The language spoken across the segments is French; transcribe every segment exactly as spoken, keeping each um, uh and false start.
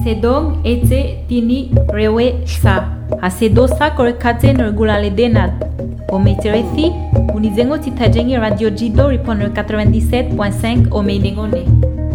Sedong ete tini rewe sa. Hasedosa korekate nergulale denat. Ometerethi, unizengo titajengi Radio Jido Riponer quatre-vingt-dix-sept point cinq Omeinengone.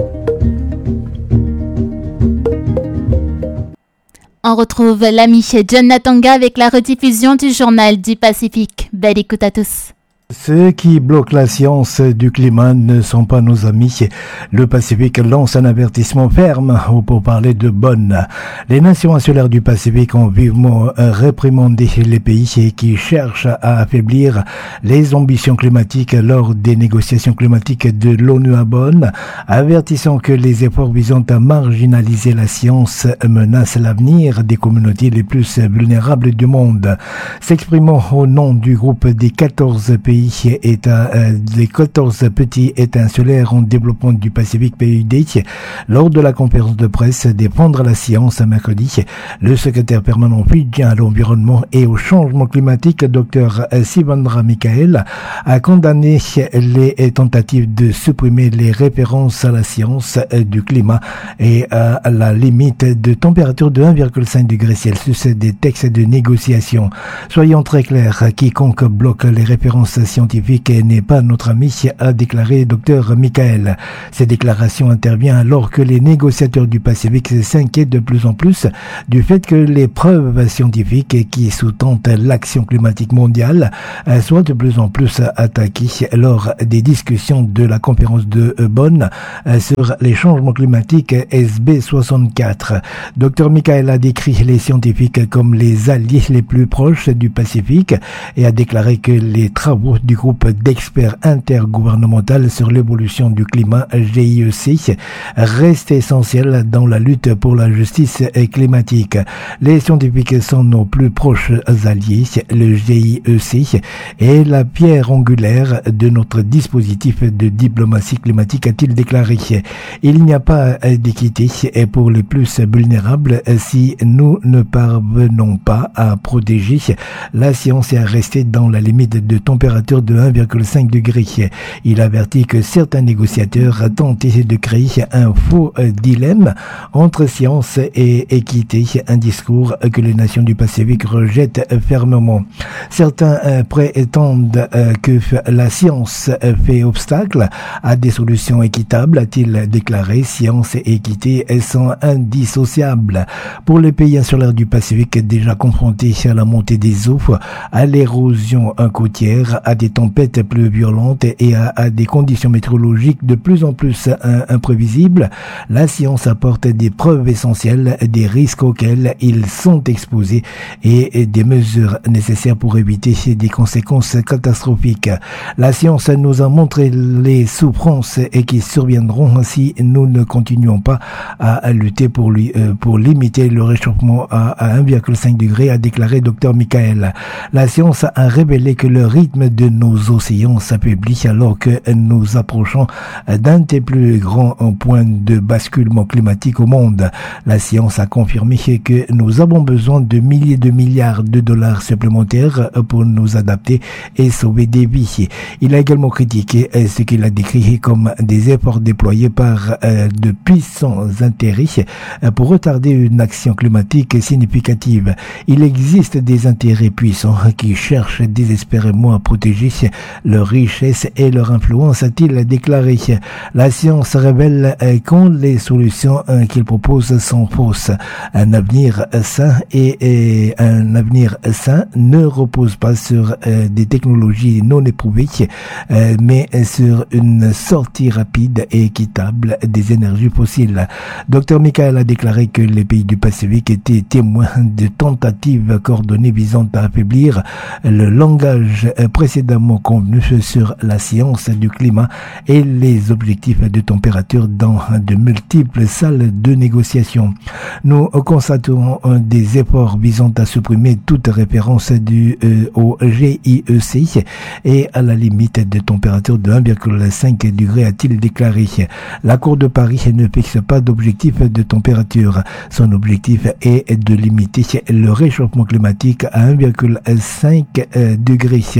On retrouve l'ami John Natanga avec la rediffusion du journal du Pacifique. Belle écoute à tous. Ceux qui bloquent la science du climat ne sont pas nos amis. Le Pacifique lance un avertissement ferme pour parler de Bonn. Les nations insulaires du Pacifique ont vivement réprimandé les pays qui cherchent à affaiblir les ambitions climatiques lors des négociations climatiques de l'ONU à Bonn, avertissant que les efforts visant à marginaliser la science menacent l'avenir des communautés les plus vulnérables du monde. S'exprimant au nom du groupe des quatorze pays États, euh, les quatorze petits États insulaires en développement du Pacifique P U D, lors de la conférence de presse Défendre la science mercredi, le secrétaire permanent fidjien à l'environnement et au changement climatique, Dr Sivandra Mikael, a condamné les tentatives de supprimer les références à la science du climat et à la limite de température de un virgule cinq degré Celsius des textes de négociation. Soyons très clairs, quiconque bloque les références scientifique n'est pas notre ami, a déclaré Dr Mikael. Ces déclarations interviennent alors que les négociateurs du Pacifique s'inquiètent de plus en plus du fait que les preuves scientifiques qui sous-tendent l'action climatique mondiale soient de plus en plus attaquées lors des discussions de la conférence de Bonn sur les changements climatiques S B soixante-quatre. Dr Mikael a décrit les scientifiques comme les alliés les plus proches du Pacifique et a déclaré que les travaux du groupe d'experts intergouvernemental sur l'évolution du climat G I E C reste essentiel dans la lutte pour la justice climatique. Les scientifiques sont nos plus proches alliés. Le G I E C est la pierre angulaire de notre dispositif de diplomatie climatique, a-t-il déclaré. Il n'y a pas d'équité pour les plus vulnérables si nous ne parvenons pas à protéger la science et à rester dans la limite de température de un virgule cinq degré. Il avertit que certains négociateurs tentent de créer un faux dilemme entre science et équité, un discours que les nations du Pacifique rejettent fermement. Certains prétendent que la science fait obstacle à des solutions équitables, a-t-il déclaré. Science et équité sont indissociables. Pour les pays insulaires du Pacifique déjà confrontés à la montée des eaux, à l'érosion côtière, à des tempêtes plus violentes et à, à des conditions météorologiques de plus en plus euh, imprévisibles, la science apporte des preuves essentielles des risques auxquels ils sont exposés et, et des mesures nécessaires pour éviter des conséquences catastrophiques. La science nous a montré les souffrances et qui surviendront si nous ne continuons pas à, à lutter pour, lui, euh, pour limiter le réchauffement à, à un virgule cinq degré, a déclaré Dr Mikael. La science a révélé que le rythme de nos océans s'affaiblit alors que nous approchons d'un des plus grands points de basculement climatique au monde. La science a confirmé que nous avons besoin de milliers de milliards de dollars supplémentaires pour nous adapter et sauver des vies. Il a également critiqué ce qu'il a décrit comme des efforts déployés par de puissants intérêts pour retarder une action climatique significative. Il existe des intérêts puissants qui cherchent désespérément à protéger leur richesse et leur influence, a-t-il déclaré. La science révèle quand les solutions qu'il propose sont fausses. Un avenir sain et, et un avenir sain ne repose pas sur euh, des technologies non éprouvées, euh, mais sur une sortie rapide et équitable des énergies fossiles. Dr Mikael a déclaré que les pays du Pacifique étaient témoins de tentatives coordonnées visant à affaiblir le langage précédemment convenu sur la science du climat et les objectifs de température dans de multiples salles de négociation. Nous constatons des efforts visant à supprimer toute référence du, euh, au G I E C et à la limite de température de un virgule cinq degré, a-t-il déclaré. L'accord de Paris ne fixe pas d'objectif de température. Son objectif est de limiter le réchauffement climatique à un virgule cinq degré.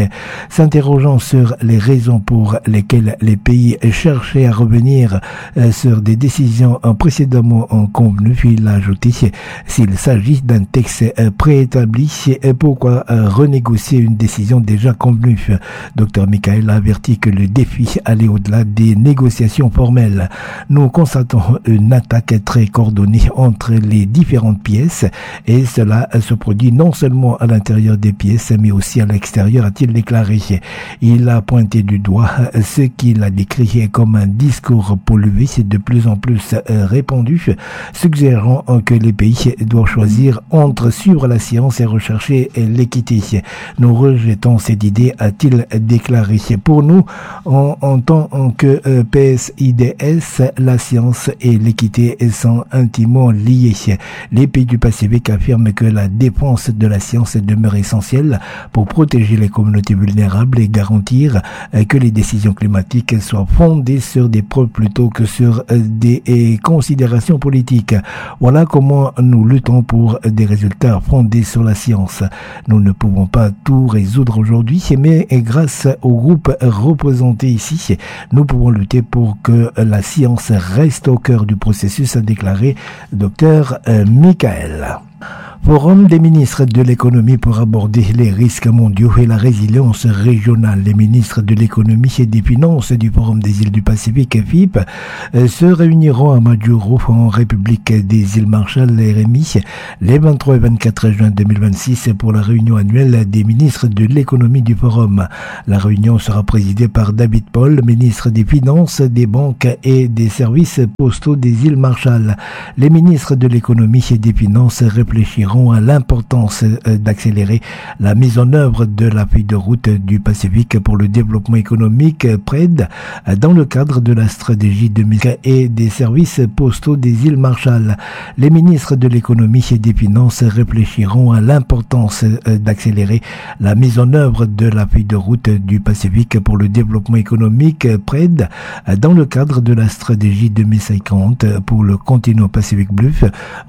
s'interrogeant sur les raisons pour lesquelles les pays cherchaient à revenir sur des décisions précédemment convenues. Il a ajouté, s'il s'agit d'un texte préétabli, pourquoi renégocier une décision déjà convenue? Docteur Michael a averti que le défi allait au-delà des négociations formelles. Nous constatons une attaque très coordonnée entre les différentes pièces et cela se produit non seulement à l'intérieur des pièces mais aussi à l'extérieur, a-t-il déclaré. Il a pointé du doigt ce qu'il a décrit comme un discours pollué, c'est de plus en plus répandu, suggérant que les pays doivent choisir entre suivre la science et rechercher l'équité. Nous rejetons cette idée, a-t-il déclaré. Pour nous, en, en tant que P S I D S, la science et l'équité sont intimement liées. Les pays du Pacifique affirment que la défense de la science demeure essentielle pour protéger les communautés vulnérables et garantir que les décisions climatiques soient fondées sur des preuves plutôt que sur des considérations politiques. Voilà comment nous luttons pour des résultats fondés sur la science. Nous ne pouvons pas tout résoudre aujourd'hui, mais grâce au groupe représenté ici, nous pouvons lutter pour que la science reste au cœur du processus, a déclaré Docteur Michael. Forum des ministres de l'économie pour aborder les risques mondiaux et la résilience régionale. Les ministres de l'économie et des finances du Forum des îles du Pacifique, F I P, se réuniront à Majuro, en République des îles Marshall, R M I, les vingt-trois et vingt-quatre juin deux mille vingt-six pour la réunion annuelle des ministres de l'économie du Forum. La réunion sera présidée par David Paul, ministre des Finances, des banques et des services postaux des îles Marshall. Les ministres de l'économie et des finances réfléchiront à l'importance d'accélérer la mise en œuvre de la feuille de route du Pacifique pour le développement économique P R E D dans le cadre de la stratégie deux mille et des services postaux des îles Marshall. Les ministres de l'économie et des finances réfléchiront à l'importance d'accélérer la mise en œuvre de la feuille de route du Pacifique pour le développement économique P R E D dans le cadre de la stratégie deux mille cinquante pour le continent Pacifique Bluff.